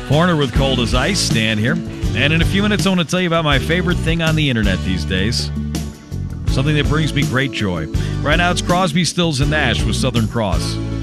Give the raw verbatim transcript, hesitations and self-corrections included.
Foreigner with Cold as Ice, Stan here. And in a few minutes, I want to tell you about my favorite thing on the internet these days. Something that brings me great joy. Right now, it's Crosby, Stills, and Nash with Southern Cross.